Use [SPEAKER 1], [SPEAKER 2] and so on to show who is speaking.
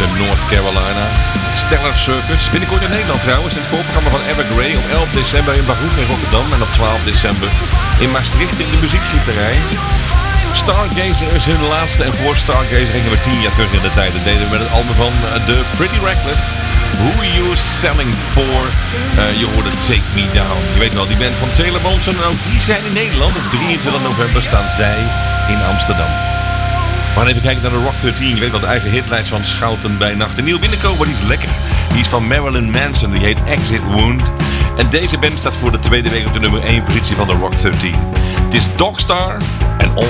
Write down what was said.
[SPEAKER 1] North Carolina. Stellar Circus. Binnenkort in Nederland trouwens. In het voorprogramma van Evergrey op 11 december in Baruch in Rotterdam. En op 12 december in Maastricht in de muziekgieterij. Stargazer is hun laatste. En voor Stargazer gingen we 10 jaar terug in de tijd. Dat deden we met het album van The Pretty Reckless. Who You Selling For. Je hoorde Take Me Down. Je weet wel, die band van Taylor Momsen. Nou, die zijn in Nederland. Op 23 november staan zij in Amsterdam. We gaan even kijken naar de Rock 13. Je weet wel, de eigen hitlijst van Schouten bij Nacht. Een nieuwe binnenkomen, die is lekker. Die is van Marilyn Manson. Die heet Exit Wound. En deze band staat voor de tweede week op de nummer 1 positie van de Rock 13. Het is Dogstar en